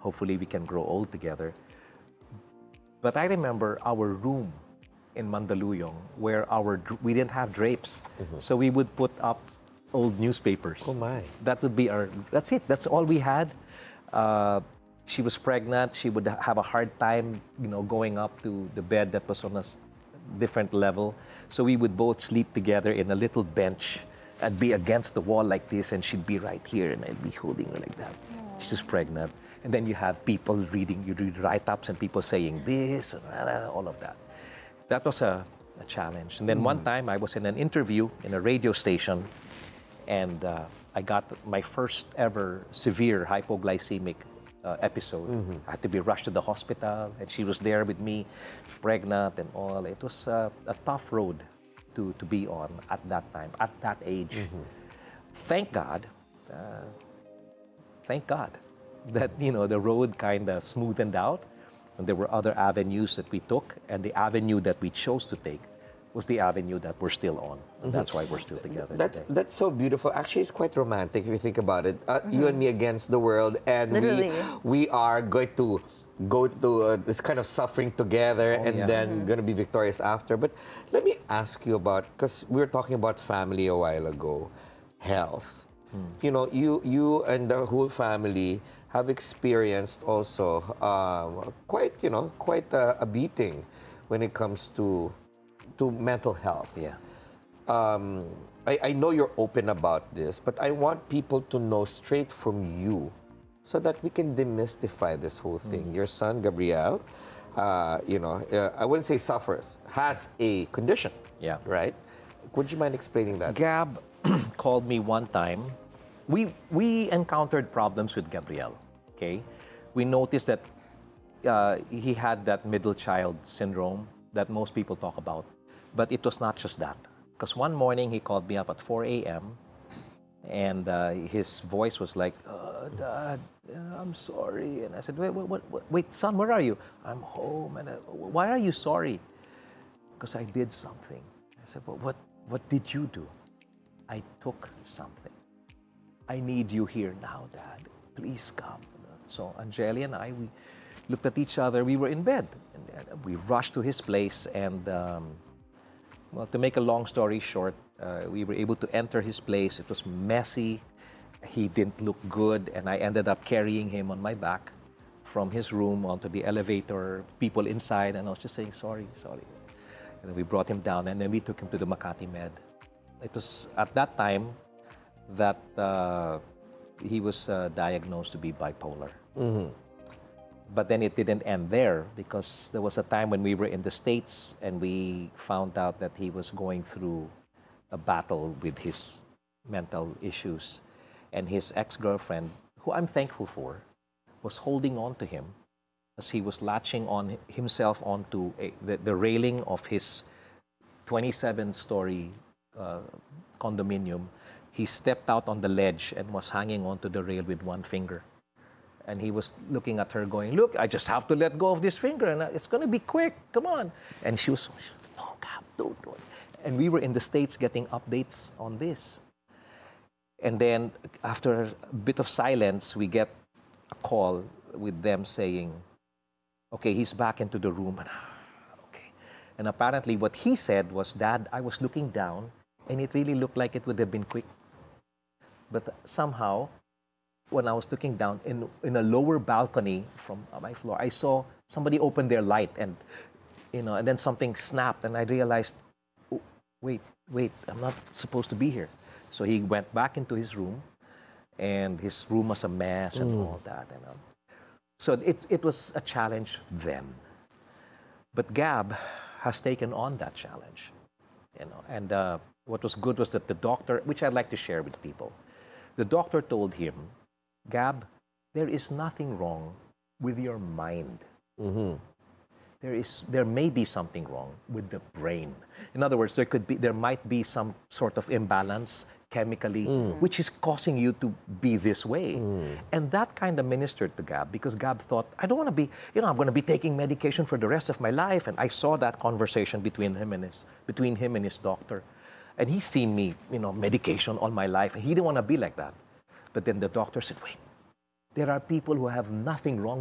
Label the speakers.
Speaker 1: Hopefully, we can grow old together. But I remember our room in Mandaluyong where we didn't have drapes. So we would put up old newspapers.
Speaker 2: Oh my.
Speaker 1: That would be that's it. That's all we had. She was pregnant. She would have a hard time, going up to the bed that was on a different level. So we would both sleep together in a little bench. I'd be against the wall like this, and she'd be right here, and I'd be holding her like that. She's pregnant. And then you have people you read write-ups and people saying this, and all of that. That was a challenge. And then one time I was in an interview in a radio station, and I got my first ever severe hypoglycemic episode. I had to be rushed to the hospital, and she was there with me, pregnant and all. It was a tough road to be on at that time, at that age. Thank God that the road kind of smoothened out, and there were other avenues that we took, and the avenue that we chose to take was the avenue that we're still on. That's why we're still together.
Speaker 2: That's so beautiful. Actually, it's quite romantic if you think about it. You and me against the world, and we are going to go through this kind of suffering together, then going to be victorious after. But let me ask you about, because we were talking about family a while ago, health. You and the whole family have experienced also quite a beating when it comes to mental health.
Speaker 1: Yeah.
Speaker 2: I know you're open about this, but I want people to know straight from you so that we can demystify this whole thing. Your son, Gabriel, I wouldn't say suffers, has a condition.
Speaker 1: Yeah.
Speaker 2: Right? Would you mind explaining that?
Speaker 1: Gab called me one time. We encountered problems with Gabriel, okay? We noticed that he had that middle child syndrome that most people talk about. But it was not just that. Because one morning he called me up at 4 a.m. and his voice was like, Dad, I'm sorry. And I said, wait, son, where are you? I'm home. And why are you sorry? Because I did something. I said, well, what did you do? I took something. I need you here now, Dad. Please come. So Angeli and I, we looked at each other. We were in bed. And we rushed to his place. And, to make a long story short, we were able to enter his place. It was messy. He didn't look good. And I ended up carrying him on my back from his room onto the elevator, people inside. And I was just saying, sorry. And then we brought him down. And then we took him to the Makati Med. It was at that time that he was diagnosed to be bipolar. But then it didn't end there, because there was a time when we were in the States and we found out that he was going through a battle with his mental issues. And his ex-girlfriend, who I'm thankful for, was holding on to him as he was latching on himself onto the railing of his 27-story condominium. He stepped out on the ledge and was hanging onto the rail with one finger. And he was looking at her going, look, I just have to let go of this finger and it's going to be quick, come on. And she was, no, Gab, don't. And we were in the States getting updates on this. And then after a bit of silence, we get a call with them saying, okay, he's back into the room. And, okay. And apparently what he said was, Dad, I was looking down and it really looked like it would have been quick. But somehow, when I was looking down in a lower balcony from my floor, I saw somebody open their light and then something snapped and I realized, oh, wait, I'm not supposed to be here. So he went back into his room and his room was a mess and all that. So it was a challenge then. But Gab has taken on that challenge, and what was good was that the doctor, which I'd like to share with people, the doctor told him, Gab, there is nothing wrong with your mind. There may be something wrong with the brain. In other words, there might be some sort of imbalance chemically, which is causing you to be this way. And that kind of ministered to Gab, because Gab thought, I don't want to be, I'm going to be taking medication for the rest of my life. And I saw that conversation between him and his doctor. And he's seen me, medication all my life. And he didn't want to be like that. But then the doctor said, wait, there are people who have nothing wrong